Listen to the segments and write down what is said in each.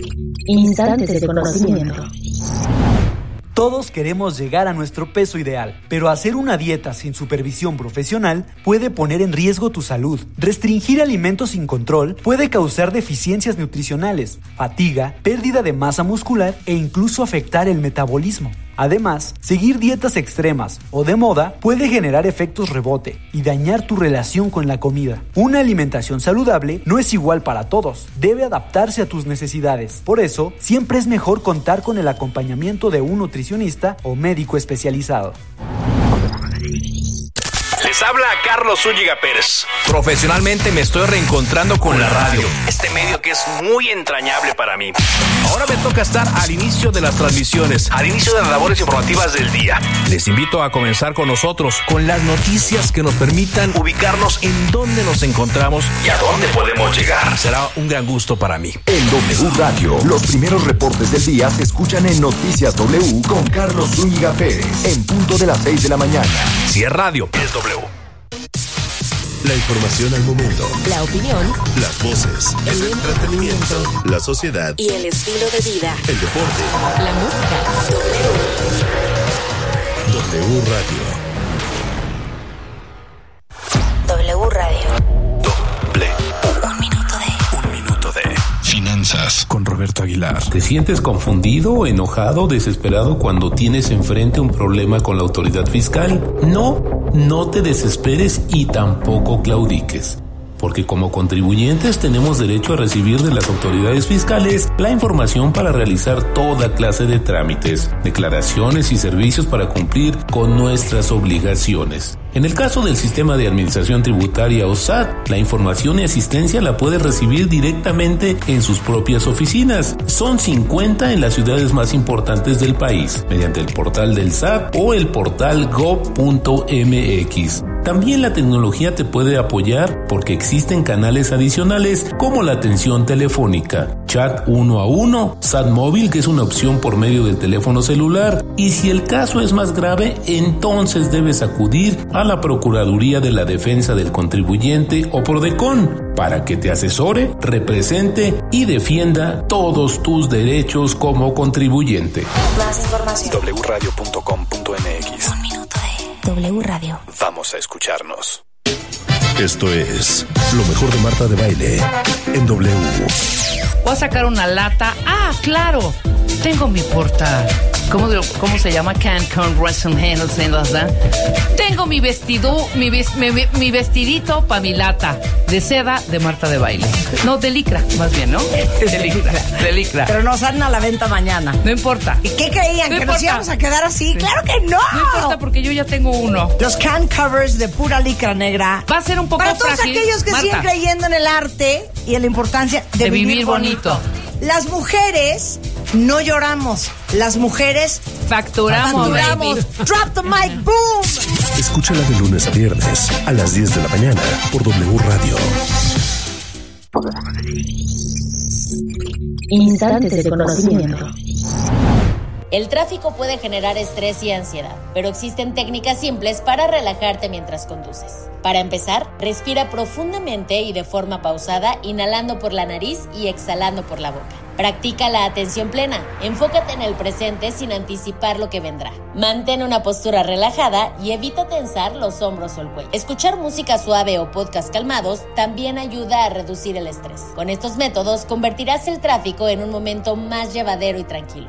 Instantes de conocimiento. Todos queremos llegar a nuestro peso ideal, pero hacer una dieta sin supervisión profesional puede poner en riesgo tu salud. Restringir alimentos sin control puede causar deficiencias nutricionales, fatiga, pérdida de masa muscular e incluso afectar el metabolismo. Además, seguir dietas extremas o de moda puede generar efectos rebote y dañar tu relación con la comida. Una alimentación saludable no es igual para todos, debe adaptarse a tus necesidades. Por eso, siempre es mejor contar con el acompañamiento de un nutricionista o médico especializado. Les habla Carlos Zúñiga Pérez. Profesionalmente me estoy reencontrando con la radio, este medio que es muy entrañable para mí. Ahora me toca estar al inicio de las transmisiones, al inicio de las labores informativas del día. Les invito a comenzar con nosotros, con las noticias que nos permitan ubicarnos en dónde nos encontramos y a dónde podemos llegar. Será un gran gusto para mí. En W Radio, los primeros reportes del día se escuchan en Noticias W con Carlos Zúñiga Pérez, en punto de las 6 de la mañana. Si es radio, es W. La información al momento. La opinión. Las voces. El entretenimiento. La sociedad. Y el estilo de vida. El deporte. La música. W Radio. W Radio. Un minuto de finanzas con Roberto Aguilar. ¿Te sientes confundido, enojado, desesperado cuando tienes enfrente un problema con la autoridad fiscal? No te desesperes y tampoco claudiques, porque como contribuyentes tenemos derecho a recibir de las autoridades fiscales la información para realizar toda clase de trámites, declaraciones y servicios para cumplir con nuestras obligaciones. En el caso del Sistema de Administración Tributaria o SAT, la información y asistencia la puedes recibir directamente en sus propias oficinas. Son 50 en las ciudades más importantes del país, mediante el portal del SAT o el portal gov.mx. También la tecnología te puede apoyar porque existen canales adicionales como la atención telefónica, chat 1 a 1, SAT móvil, que es una opción por medio del teléfono celular, y si el caso es más grave, entonces debes acudir a la Procuraduría de la Defensa del Contribuyente o Prodecon para que te asesore, represente y defienda todos tus derechos como contribuyente. Más información. wradio.com.mx. Un minuto de W Radio. Vamos a escucharnos. Esto es lo mejor de Marta de Baile en W. Voy a sacar una lata. Ah, claro. Tengo mi porta. ¿Cómo se llama? Cancun Resume. Tengo mi vestido, mi vestidito para mi lata de seda de Marta de Baile. No, de licra, más bien, ¿no? De licra. Pero nos salen a la venta mañana. No importa. ¿Y qué creían? No ¿Que importa. nos íbamos a quedar así? Sí. ¡Claro que no! No importa porque yo ya tengo uno. Los can covers de pura licra negra. Va a ser un poco para todos frágil, aquellos que Marta, siguen creyendo en el arte y en la importancia de vivir bonito. Las mujeres no lloramos. Las mujeres Facturamos, baby. Drop the mic, boom. Escúchala de lunes a viernes a las 10 de la mañana por W Radio. Instantes de conocimiento. El tráfico puede generar estrés y ansiedad, pero existen técnicas simples para relajarte mientras conduces. Para empezar, respira profundamente y de forma pausada, inhalando por la nariz y exhalando por la boca. Practica la atención plena. Enfócate en el presente sin anticipar lo que vendrá. Mantén una postura relajada y evita tensar los hombros o el cuello. Escuchar música suave o podcast calmados también ayuda a reducir el estrés. Con estos métodos convertirás el tráfico en un momento más llevadero y tranquilo.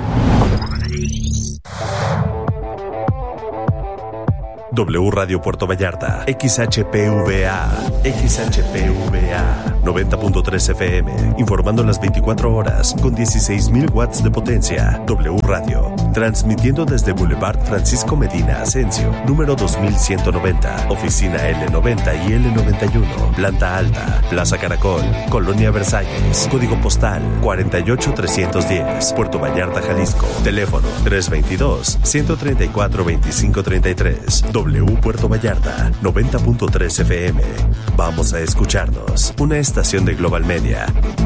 W Radio Puerto Vallarta, XHPVA, 90.3 FM, informando las 24 horas con 16,000 watts de potencia. W Radio, transmitiendo desde Boulevard Francisco Medina Asensio, número 2190, oficina L90 y L91, planta alta, Plaza Caracol, Colonia Versalles, código postal 48310, Puerto Vallarta, Jalisco, teléfono 322-134-2533. W Puerto Vallarta, 90.3 FM. Vamos a escucharnos. Una estación de Global Media.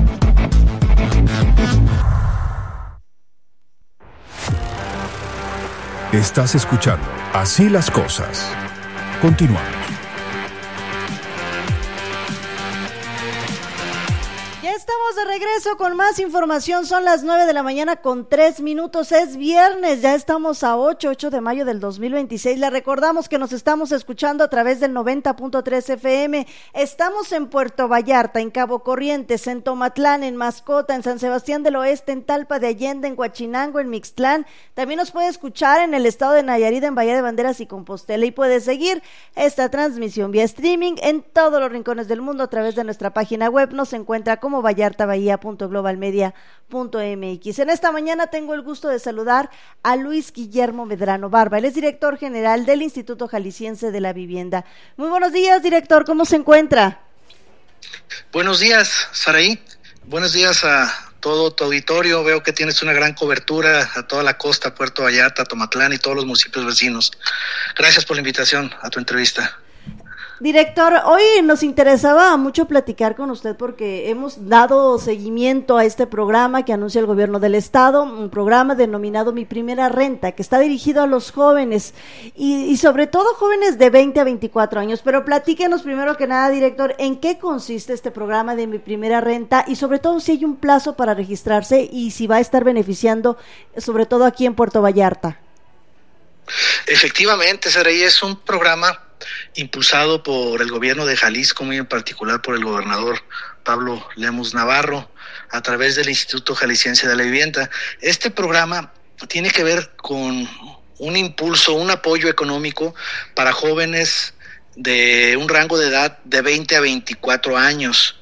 Estás escuchando Así las Cosas. Continuamos. Ya estamos de regreso con más información. Son las 9 de la mañana con 3 minutos. Es viernes, ya estamos a 8 de mayo del 2026. Le recordamos que nos estamos escuchando a través del 90.3 FM. Estamos en Puerto Vallarta, en Cabo Corrientes, en Tomatlán, en Mascota, en San Sebastián del Oeste, en Talpa de Allende, en Huachinango, en Mixtlán. También nos puede escuchar en el estado de Nayarit, en Bahía de Banderas y Compostela. Y puede seguir esta transmisión vía streaming en todos los rincones del mundo a través de nuestra página web. Nos encuentra como vallartabahía.globalmedia.mx. En esta mañana tengo el gusto de saludar a Luis Guillermo Medrano Barba. Él es director general del Instituto Jalisciense de la Vivienda. Muy buenos días, director, ¿cómo se encuentra? Buenos días, Saraí. Buenos días a todo tu auditorio. Veo que tienes una gran cobertura a toda la costa, Puerto Vallarta, Tomatlán y todos los municipios vecinos. Gracias por la invitación a tu entrevista. Director, hoy nos interesaba mucho platicar con usted porque hemos dado seguimiento a este programa que anuncia el gobierno del estado, un programa denominado Mi Primera Renta, que está dirigido a los jóvenes y sobre todo jóvenes de 20 a 24 años. Pero platíquenos primero que nada, director, ¿en qué consiste este programa de Mi Primera Renta? Y sobre todo si hay un plazo para registrarse y si va a estar beneficiando, sobre todo aquí en Puerto Vallarta. Efectivamente, Saraí, es un programa impulsado por el gobierno de Jalisco, muy en particular por el gobernador Pablo Lemus Navarro, a través del Instituto Jalisciense de la Vivienda. Este programa tiene que ver con un impulso, un apoyo económico para jóvenes de un rango de edad de 20 a 24 años,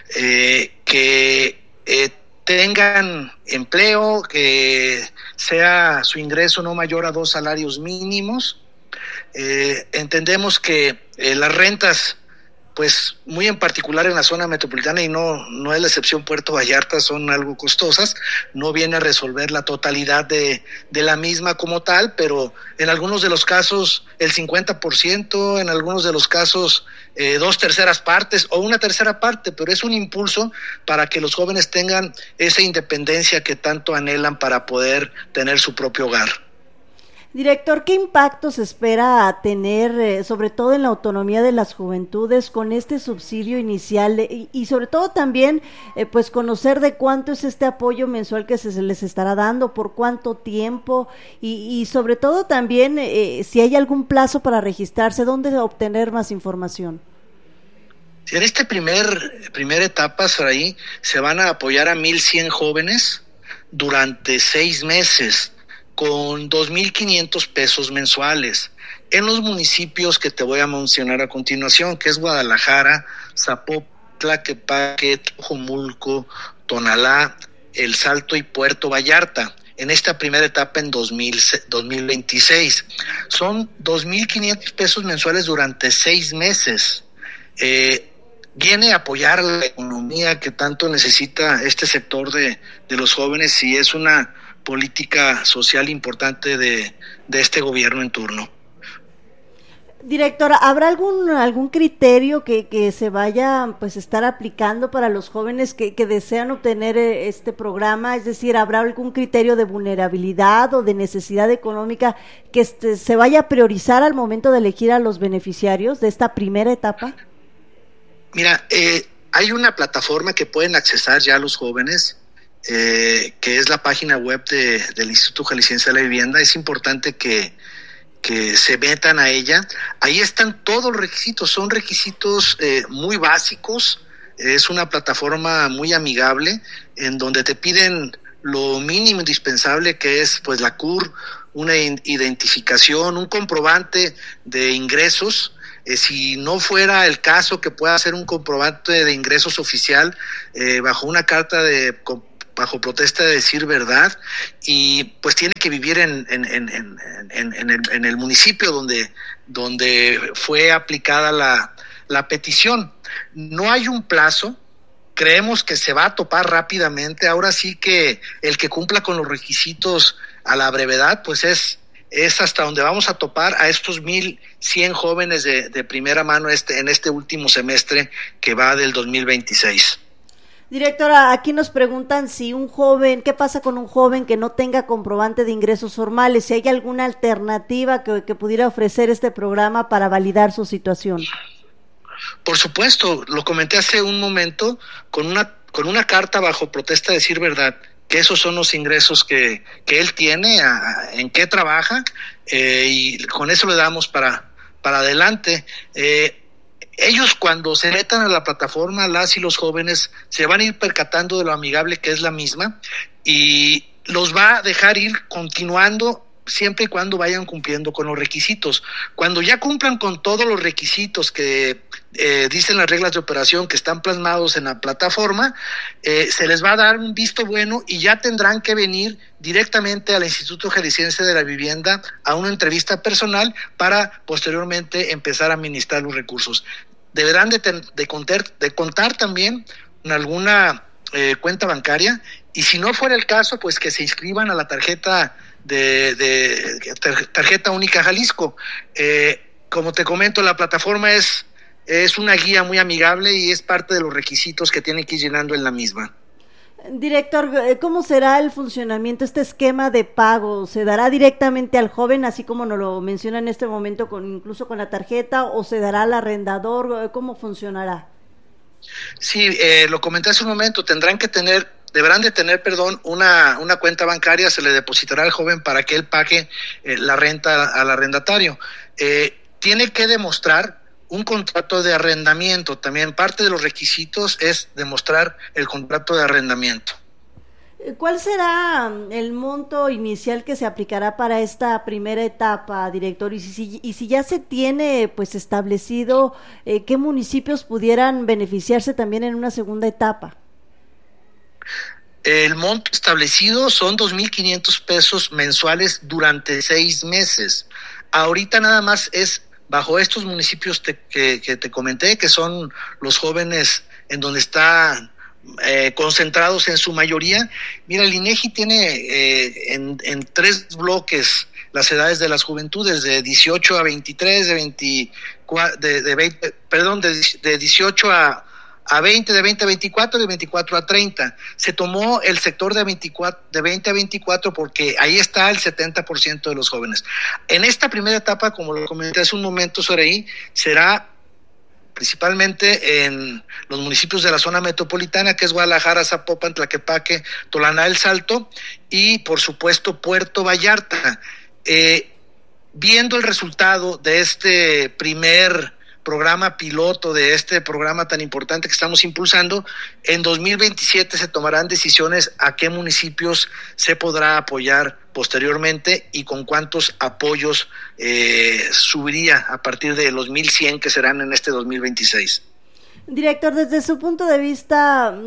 que tengan empleo, que sea su ingreso no mayor a 2 salarios mínimos. Entendemos que las rentas, pues muy en particular en la zona metropolitana, y no es la excepción Puerto Vallarta, son algo costosas, no viene a resolver la totalidad de la misma como tal, pero en algunos de los casos el 50%, en algunos de los casos 2/3 partes o 1/3 parte, pero es un impulso para que los jóvenes tengan esa independencia que tanto anhelan para poder tener su propio hogar. Director, ¿qué impacto se espera tener, sobre todo en la autonomía de las juventudes, con este subsidio inicial y sobre todo también, pues conocer de cuánto es este apoyo mensual que se les estará dando, por cuánto tiempo y sobre todo también si hay algún plazo para registrarse, dónde obtener más información? En esta primera etapa, Saraí, se van a apoyar a 1,100 jóvenes durante 6 meses. Con 2,500 pesos mensuales en los municipios que te voy a mencionar a continuación, que es Guadalajara, Zapotla, Tlaquepaque, Tlajomulco, Tonalá, El Salto y Puerto Vallarta. En esta primera etapa en 2026. Son 2,500 pesos mensuales durante 6 meses. Viene a apoyar la economía que tanto necesita este sector de los jóvenes y es una política social importante de este gobierno en turno. Directora, ¿habrá algún criterio que se vaya pues estar aplicando para los jóvenes que desean obtener este programa? Es decir, ¿habrá algún criterio de vulnerabilidad o de necesidad económica que se vaya a priorizar al momento de elegir a los beneficiarios de esta primera etapa? Mira, hay una plataforma que pueden accesar ya los jóvenes, que es la página web del Instituto Jalisciense de la Vivienda. Es importante que se metan a ella. Ahí están todos los requisitos, son requisitos muy básicos. Es una plataforma muy amigable en donde te piden lo mínimo indispensable, que es pues la CUR, una identificación, un comprobante de ingresos. Si no fuera el caso, que pueda ser un comprobante de ingresos oficial bajo una carta bajo protesta de decir verdad, y pues tiene que vivir en el municipio donde fue aplicada la petición. No hay un plazo, creemos que se va a topar rápidamente. Ahora sí que el que cumpla con los requisitos a la brevedad, pues es hasta donde vamos a topar a estos 1,100 jóvenes de primera mano en este último semestre que va del 2026. Directora, aquí nos preguntan si ¿qué pasa con un joven que no tenga comprobante de ingresos formales? Si hay alguna alternativa que pudiera ofrecer este programa para validar su situación. Por supuesto, lo comenté hace un momento, con con una carta bajo protesta de decir verdad, que esos son los ingresos que él tiene, en qué trabaja, y con eso le damos para adelante. Ellos cuando se metan a la plataforma, las y los jóvenes se van a ir percatando de lo amigable que es la misma y los va a dejar ir continuando siempre y cuando vayan cumpliendo con los requisitos. Cuando ya cumplan con todos los requisitos que dicen las reglas de operación que están plasmados en la plataforma, se les va a dar un visto bueno y ya tendrán que venir directamente al Instituto Jalisciense de la Vivienda a una entrevista personal para posteriormente empezar a administrar los recursos. Deberán de contar también con alguna cuenta bancaria, y si no fuera el caso, pues que se inscriban a la tarjeta tarjeta única Jalisco. Como te comento, la plataforma es una guía muy amigable y es parte de los requisitos que tienen que ir llenando en la misma. Director, ¿cómo será el funcionamiento, este esquema de pago? ¿Se dará directamente al joven, así como nos lo menciona en este momento, incluso con la tarjeta, o se dará al arrendador? ¿Cómo funcionará? Sí, lo comenté hace un momento, deberán de tener, una cuenta bancaria, se le depositará al joven para que él pague la renta al arrendatario. Tiene que demostrar un contrato de arrendamiento, también parte de los requisitos es demostrar el contrato de arrendamiento. ¿Cuál será el monto inicial que se aplicará para esta primera etapa, director? Y si ya se tiene pues establecido qué municipios pudieran beneficiarse también en una segunda etapa. El monto establecido son 2,500 pesos mensuales durante 6 meses. Ahorita nada más es bajo estos municipios que te comenté, que son los jóvenes en donde están concentrados en su mayoría. Mira, el INEGI tiene en 3 bloques las edades de las juventudes, de 18 a 23, de 18 a 20, de 20 a 24, de 24 a 30. Se tomó el sector de 20 a 24 porque ahí está el 70% de los jóvenes. En esta primera etapa, como lo comenté hace un momento, Saraí, será principalmente en los municipios de la zona metropolitana, que es Guadalajara, Zapopan, Tlaquepaque, Tolaná, El Salto y, por supuesto, Puerto Vallarta. Viendo el resultado de este primer programa piloto, de este programa tan importante que estamos impulsando, en 2027 se tomarán decisiones a qué municipios se podrá apoyar posteriormente y con cuántos apoyos subiría a partir de los 1,100 que serán en este 2026. Director, desde su punto de vista,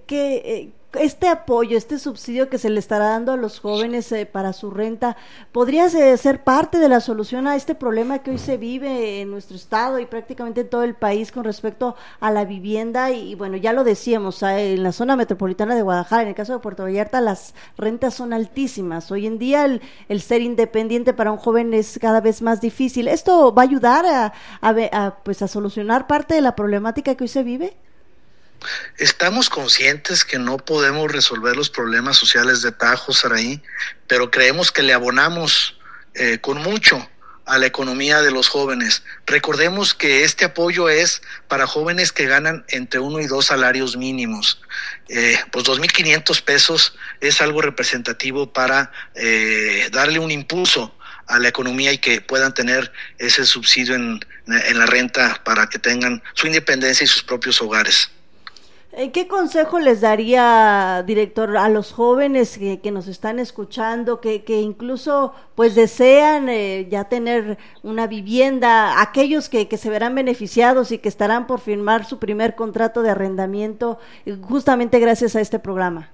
este apoyo, este subsidio que se le estará dando a los jóvenes para su renta, ¿podría ser parte de la solución a este problema que hoy se vive en nuestro estado y prácticamente en todo el país con respecto a la vivienda? Y bueno, ya lo decíamos, en la zona metropolitana de Guadalajara, en el caso de Puerto Vallarta, las rentas son altísimas. Hoy en día el ser independiente para un joven es cada vez más difícil. ¿Esto va a ayudar a solucionar parte de la problemática que hoy se vive? Estamos conscientes que no podemos resolver los problemas sociales de tajo, Saraí, pero creemos que le abonamos con mucho a la economía de los jóvenes. Recordemos que este apoyo es para jóvenes que ganan entre 1 y 2 salarios mínimos. Pues 2,500 pesos es algo representativo para darle un impulso a la economía y que puedan tener ese subsidio en la renta para que tengan su independencia y sus propios hogares. ¿Qué consejo les daría, director, a los jóvenes que nos están escuchando, que incluso pues desean ya tener una vivienda, aquellos que se verán beneficiados y que estarán por firmar su primer contrato de arrendamiento justamente gracias a este programa?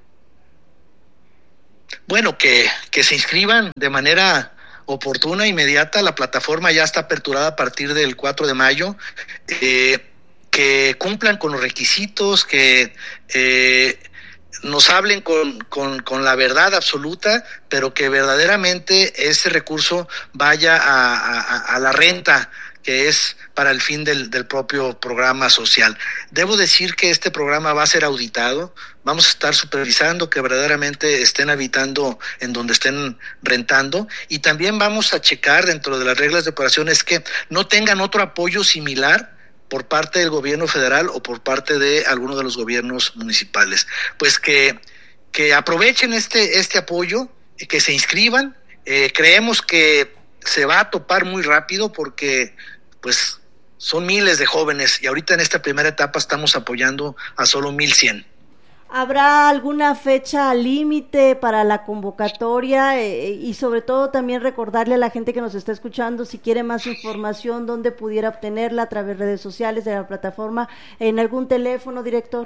Bueno, que se inscriban de manera oportuna, inmediata. La plataforma ya está aperturada a partir del 4 de mayo. Que cumplan con los requisitos, que nos hablen con la verdad absoluta, pero que verdaderamente ese recurso vaya a la renta, que es para el fin del propio programa social. Debo decir que este programa va a ser auditado, vamos a estar supervisando que verdaderamente estén habitando en donde estén rentando, y también vamos a checar dentro de las reglas de operaciones que no tengan otro apoyo similar por parte del gobierno federal o por parte de alguno de los gobiernos municipales. Pues que aprovechen este apoyo, que se inscriban. Creemos que se va a topar muy rápido porque pues son miles de jóvenes y ahorita en esta primera etapa estamos apoyando a solo 1,100. ¿Habrá alguna fecha límite para la convocatoria? Y sobre todo también recordarle a la gente que nos está escuchando, si quiere más información, ¿dónde pudiera obtenerla? A través de redes sociales, de la plataforma, en algún teléfono, director.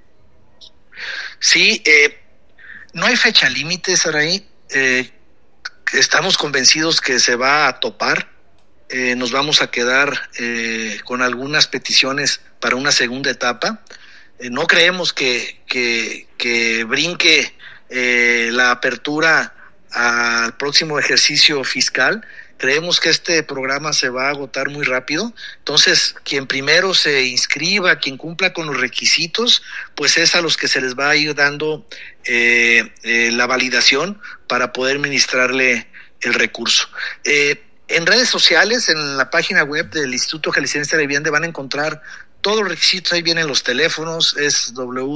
Sí, no hay fecha límite, Saraí. Estamos convencidos que se va a topar. Nos vamos a quedar con algunas peticiones para una segunda etapa. No creemos que brinque la apertura al próximo ejercicio fiscal. Creemos que este programa se va a agotar muy rápido. Entonces, quien primero se inscriba, quien cumpla con los requisitos, pues es a los que se les va a ir dando la validación para poder ministrarle el recurso. En redes sociales, en la página web del Instituto Jalisciense de la Vivienda van a encontrar todos los requisitos. Ahí vienen los teléfonos, es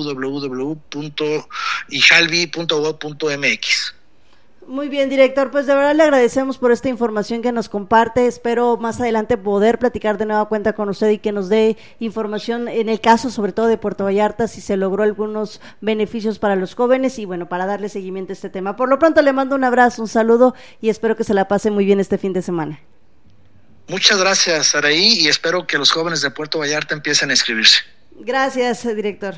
www.ijalvi.gov.mx. Muy bien, director, pues de verdad le agradecemos por esta información que nos comparte. Espero más adelante poder platicar de nueva cuenta con usted y que nos dé información en el caso sobre todo de Puerto Vallarta, si se logró algunos beneficios para los jóvenes y bueno, para darle seguimiento a este tema. Por lo pronto le mando un abrazo, un saludo y espero que se la pase muy bien este fin de semana. Muchas gracias, Saraí, y espero que los jóvenes de Puerto Vallarta empiecen a inscribirse. Gracias, director.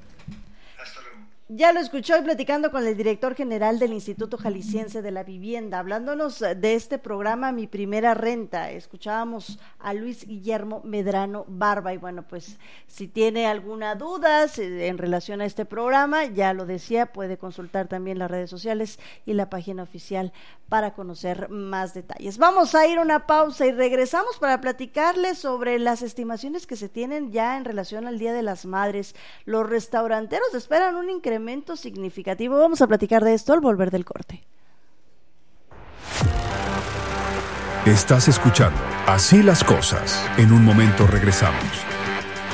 Ya lo escuchó y platicando con el director general del Instituto Jalisciense de la Vivienda, hablándonos de este programa Mi Primera Renta. Escuchábamos a Luis Guillermo Medrano Barba y bueno, pues si tiene alguna duda en relación a este programa, ya lo decía, puede consultar también las redes sociales y la página oficial para conocer más detalles. Vamos a ir a una pausa y regresamos para platicarles sobre las estimaciones que se tienen ya en relación al Día de las Madres. Los restauranteros esperan un incremento significativo. Vamos a platicar de esto al volver del corte. Estás escuchando Así las Cosas. En un momento regresamos.